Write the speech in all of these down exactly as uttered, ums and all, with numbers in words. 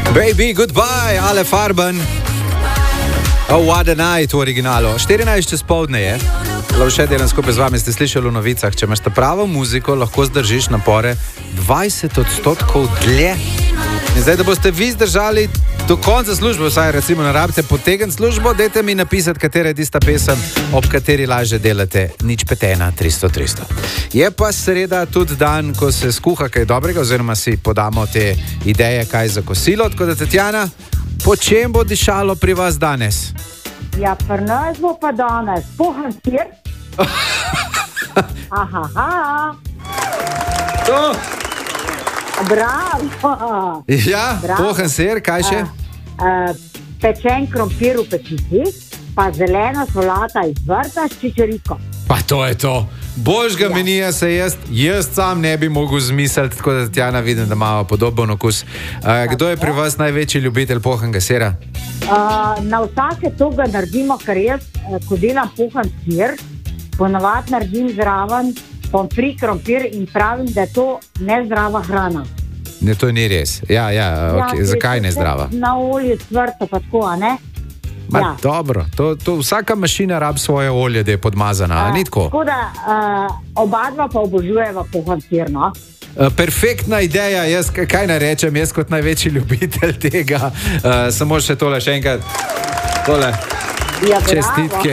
Baby, goodbye, Ale Farben. Oh, what a night v originalu. štirinajst čez poldne je. Še delam skupaj z vami, ste slišali v novicah. Če imaš ta pravo muziko, lahko zdržiš napore dvajset odstotkov dlje. In zdaj, da boste vi zdržali do konca službe, vsaj recimo ne rabite potegniti službo, dajte mi napisati, katera je tista pesem, ob kateri lažje delate. Nič pet ena tristo tristo. Je pa sreda tudi dan, ko se skuha kaj dobrega, oziroma si podamo te ideje, kaj za kosilo. Tako da, Tatjana, po čem bo dišalo pri vas danes? Ja, pri nas bo pa danes pohan sir. Aha, aha. To. Bravo. Ja, pohan sir, kaj še? Uh, uh, pečen krompir v pečici, pa zelena solata iz vrta s čičeriko. Pa to je to. Božga ja. menija se jaz, jaz sam ne bi mogel zmisliti, tako da Tatjana vidim, da ima podoben okus. Uh, kdo je pri vas največji ljubitelj pohanega sira? Uh, na vsake toga naredimo, ker jaz, ko delam pohan sir, ponavadi naredim zraven pomfri, krompir in pravim, da je to nezdrava hrana. Ne, to ni res. Ja, ja, okay. ja zakaj nezdrava? Na olje cvrto pa tako, a ne? Ma, ja. Dobro, to, to, vsaka mašina rab svoje olje, da je podmazana, uh, ni tako? Tako da uh, oba dva pa obožujeva pohan sir, no? Uh, perfektna ideja, jaz kaj naj rečem, jaz kot največji ljubitelj tega, uh, samo še tole, še enkrat, tole, ja, čestitke.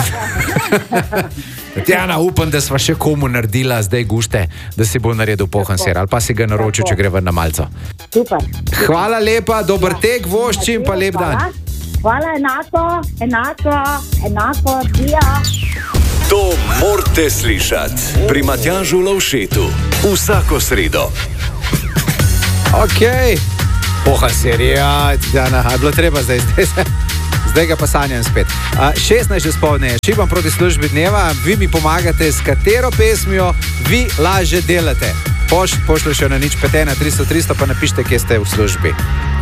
Tatjana, upam, da sva še komu naredila zdaj gušte, da si bo naredil pohan sir, ali pa si ga naročil, če gre ven na malco. Super. Hvala lepa, dober ja. tek, voščim, pa lep dan. Hvala, hvala enako, enako, enako, dija. To morate slišati pri Matjažu Lovšetu vsako sredo. Ok, pohan sir, ja, Tatjana, je bilo treba zdaj, zdaj se... Zdaj ga pa sanjam spet. Uh, šestnajst že spolne je, šibam proti službi dneva, vi mi pomagate, s katero pesmijo vi lažje delate. Poš, pošli še na nič pet ena tristo tristo, pa napište, kje ste v službi.